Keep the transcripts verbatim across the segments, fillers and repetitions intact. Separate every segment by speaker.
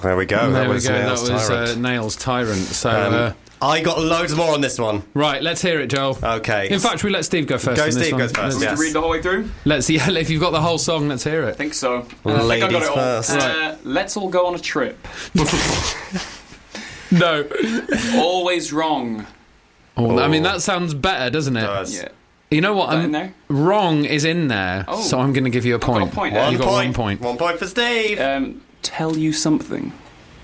Speaker 1: There we go.
Speaker 2: There
Speaker 1: that
Speaker 2: we
Speaker 1: was
Speaker 2: go.
Speaker 1: Nails
Speaker 2: that was
Speaker 1: Tyrant.
Speaker 2: uh, Nails Tyrant. So,
Speaker 1: Um,
Speaker 2: uh,
Speaker 1: I got loads more on this one.
Speaker 2: right, let's hear it, Joel.
Speaker 1: Okay.
Speaker 2: In fact, we let Steve go first.
Speaker 1: Go,
Speaker 2: on this
Speaker 1: Steve
Speaker 2: one.
Speaker 1: goes first,
Speaker 2: Let's,
Speaker 1: yes.
Speaker 3: To read the whole way through?
Speaker 2: let's yeah. If you've got the whole song, let's hear it.
Speaker 3: I think so.
Speaker 1: Ladies
Speaker 3: I think I got it all.
Speaker 1: first.
Speaker 3: Uh, let's all go on a trip.
Speaker 2: No.
Speaker 3: Always wrong.
Speaker 2: Oh, I mean,
Speaker 1: Oh.
Speaker 2: that sounds better, doesn't it?
Speaker 1: Does.
Speaker 3: Yeah.
Speaker 2: You know what?
Speaker 3: Is that
Speaker 2: I'm,
Speaker 3: in there?
Speaker 2: Wrong is in there,
Speaker 3: Oh.
Speaker 2: so I'm going to give you a
Speaker 3: I've got a
Speaker 2: point.
Speaker 3: point
Speaker 2: Yeah,
Speaker 3: there.
Speaker 2: you
Speaker 1: One
Speaker 2: got
Speaker 1: point.
Speaker 2: one point.
Speaker 1: One point for Steve.
Speaker 3: Um, tell you something.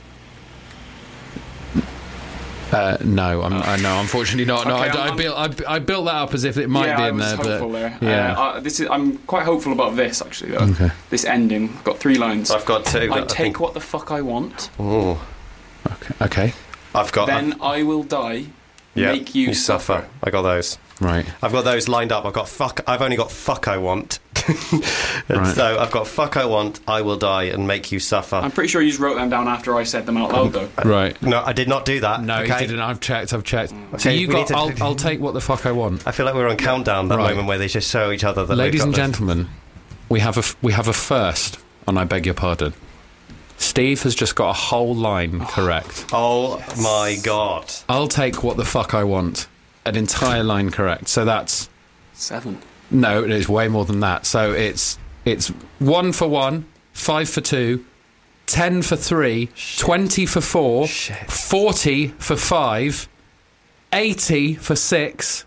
Speaker 2: Uh, no, I'm, I no, unfortunately not. No,
Speaker 3: Okay,
Speaker 2: I, I
Speaker 3: I'm-
Speaker 2: built I, I built that up as if it might
Speaker 3: yeah,
Speaker 2: be
Speaker 3: I
Speaker 2: in
Speaker 3: was
Speaker 2: there,
Speaker 3: hopeful
Speaker 2: but
Speaker 3: there.
Speaker 2: yeah.
Speaker 3: Uh, uh, this is. I'm quite hopeful about this actually. Though.
Speaker 2: Okay.
Speaker 3: This ending. I've got three lines.
Speaker 1: I've got two.
Speaker 3: I
Speaker 1: that
Speaker 3: take
Speaker 1: think-
Speaker 3: what the fuck I want.
Speaker 1: Ooh.
Speaker 2: okay, okay,
Speaker 1: I've got.
Speaker 3: Then I will die.
Speaker 1: yeah,
Speaker 3: Make you, suffer.
Speaker 1: I got those.
Speaker 2: right.
Speaker 1: I've got those lined up. I've got fuck. I've only got fuck I want.
Speaker 2: Right.
Speaker 1: So I've got fuck I want, I will die, and make you suffer.
Speaker 3: I'm pretty sure you just wrote them down after I said them out loud, though.
Speaker 2: Right.
Speaker 1: No, I did not do that.
Speaker 2: No,
Speaker 1: okay?
Speaker 2: he didn't. I've checked. I've checked. So
Speaker 1: Okay,
Speaker 2: you
Speaker 1: we
Speaker 2: got.
Speaker 1: need to-
Speaker 2: I'll, I'll take what the fuck I want.
Speaker 1: I feel like we're on countdown. That
Speaker 2: Right.
Speaker 1: moment where they just show each other that.
Speaker 2: Ladies
Speaker 1: they've
Speaker 2: and
Speaker 1: got this.
Speaker 2: gentlemen, we have a f- we have a first, and I beg your pardon. Steve has just got a whole line correct.
Speaker 1: Oh my god!
Speaker 2: I'll take what the fuck I want. An entire line correct. So that's
Speaker 3: Seven.
Speaker 2: no, it is way more than that. So it's it's one for one, five for two, ten for three, twenty for four,
Speaker 1: Shit.
Speaker 2: forty for five, eighty for six,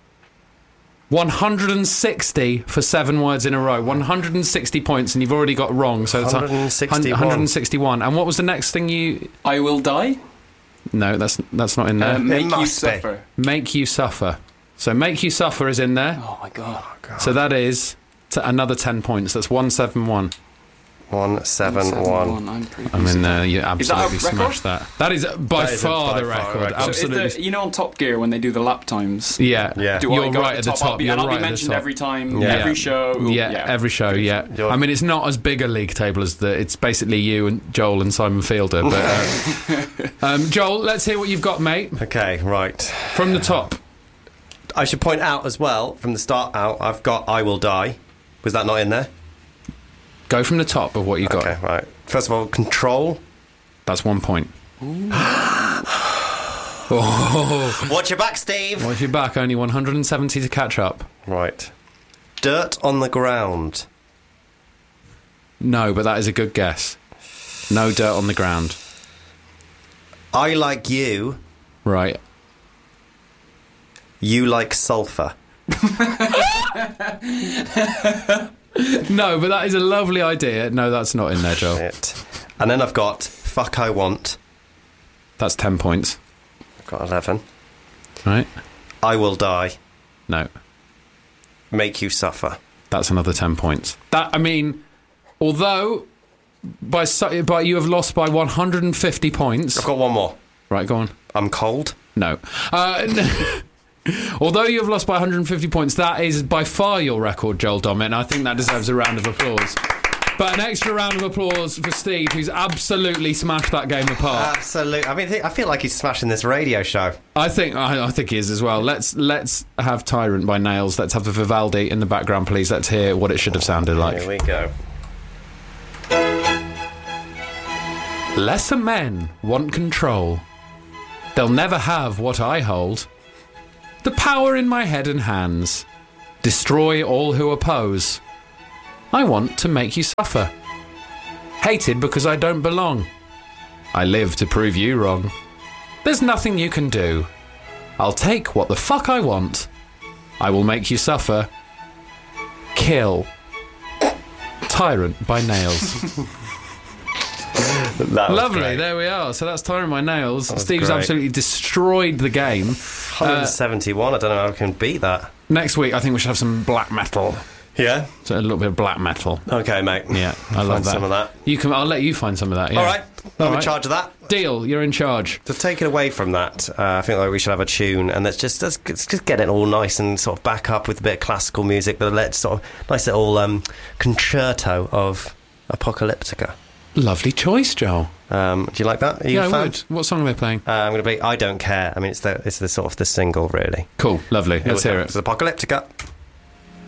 Speaker 2: one hundred sixty for seven words in a row. one hundred sixty points, and you've already got wrong. So it's a-
Speaker 1: one hundred sixty-one.
Speaker 2: one hundred sixty-one. And what was the next thing you?
Speaker 3: I will die.
Speaker 2: No, that's that's not in there.
Speaker 3: Uh, make you
Speaker 1: must be.
Speaker 3: suffer.
Speaker 2: Make you suffer. So make you suffer is in there.
Speaker 3: Oh my god.
Speaker 2: So that is t- another ten points. That's one seven one.
Speaker 1: One seven
Speaker 3: Seven,
Speaker 1: one.
Speaker 3: I'm pretty
Speaker 2: I mean, uh,
Speaker 3: busy.
Speaker 2: you
Speaker 3: Is that a
Speaker 2: absolutely
Speaker 3: record?
Speaker 2: smashed that. That is by
Speaker 1: That is a
Speaker 2: far
Speaker 1: by
Speaker 2: the
Speaker 1: far
Speaker 2: record.
Speaker 1: record. So is
Speaker 3: So is
Speaker 2: Absolutely.
Speaker 3: the, you know, on Top Gear when they do the lap times.
Speaker 2: yeah,
Speaker 1: Yeah.
Speaker 3: Do
Speaker 2: You're
Speaker 3: I go
Speaker 2: right
Speaker 3: at the top? I'll be,
Speaker 2: You're
Speaker 3: and I'll
Speaker 2: right
Speaker 3: be
Speaker 2: at the
Speaker 3: mentioned
Speaker 2: top.
Speaker 3: every time,
Speaker 1: Yeah.
Speaker 3: every show.
Speaker 2: Yeah,
Speaker 3: yeah.
Speaker 2: every show. Yeah,
Speaker 1: You're-
Speaker 2: I mean, it's not as big a league table as the. It's basically you and Joel and Simon Fielder. But uh, um, Joel, let's hear what you've got, mate,
Speaker 1: Okay, right.
Speaker 2: from the top.
Speaker 1: I should point out as well from the start out. I've got I will die. Was that not in there?
Speaker 2: Go from the top of what you got.
Speaker 1: Okay, right. First of all, control.
Speaker 2: That's one point. oh,
Speaker 1: Watch your back, Steve.
Speaker 2: watch your back. Only one hundred seventy to catch up.
Speaker 1: Right. Dirt on the ground.
Speaker 2: No, but that is a good guess. No dirt on the ground.
Speaker 1: I like you.
Speaker 2: Right.
Speaker 1: You like sulphur.
Speaker 2: No, but that is a lovely idea. No, that's not in there, Joel.
Speaker 1: It. And then I've got fuck I want.
Speaker 2: That's ten points.
Speaker 1: I've got eleven.
Speaker 2: Right?
Speaker 1: I will die.
Speaker 2: No,
Speaker 1: Make you suffer.
Speaker 2: that's another ten points. That I mean, although by su- by you have lost by one hundred fifty points.
Speaker 1: I've got one more.
Speaker 2: Right, go on.
Speaker 1: I'm cold.
Speaker 2: No. Uh, n- although you have lost by one hundred fifty points, that is by far your record, Joel Dommett, and I think that deserves a round of applause. But an extra round of applause for Steve, who's absolutely smashed that game apart.
Speaker 1: Absolutely. I mean, I feel like he's smashing this radio show.
Speaker 2: I think I, I think he is as well. Let's let's have Tyrant by Nails. Let's have the Vivaldi in the background, please. Let's hear what it should have sounded like.
Speaker 1: Here we go.
Speaker 2: Lesser men want control. They'll never have what I hold. The power in my head and hands. Destroy all who oppose. I want to make you suffer. Hated because I don't belong. I live to prove you wrong. There's nothing you can do. I'll take what the fuck I want. I will make you suffer. Kill. Tyrant by Nails.
Speaker 1: That was
Speaker 2: Lovely,
Speaker 1: great.
Speaker 2: there we are. So that's Tyrant by Nails.
Speaker 1: was
Speaker 2: Steve's
Speaker 1: great.
Speaker 2: absolutely destroyed the game.
Speaker 1: one hundred seventy-one. I don't know how I can beat that.
Speaker 2: Next week, I think we should have some black metal.
Speaker 1: Yeah.
Speaker 2: So a little bit of black metal.
Speaker 1: Okay, mate.
Speaker 2: Yeah, I love
Speaker 1: Find
Speaker 2: that.
Speaker 1: some of that.
Speaker 2: You can. I'll let you find some of that. Yeah.
Speaker 1: All right. I'm
Speaker 2: All
Speaker 1: in
Speaker 2: right.
Speaker 1: charge of that.
Speaker 2: Deal. You're in charge.
Speaker 1: To take it away from that, uh, I think like we should have a tune, and let's just let's, let's just get it all nice and sort of back up with a bit of classical music, but let's sort of nice little um, concerto of Apocalyptica.
Speaker 2: Lovely choice, Joel.
Speaker 1: Um, do you like that? Are you
Speaker 2: Yeah,
Speaker 1: a
Speaker 2: I
Speaker 1: fan?
Speaker 2: would. What song are they playing?
Speaker 1: Uh, I'm going to be I Don't Care. I mean, it's the it's the sort of the single, really.
Speaker 2: Cool. Lovely. Let's
Speaker 1: Here we
Speaker 2: hear
Speaker 1: go.
Speaker 2: it.
Speaker 1: It's Apocalyptica.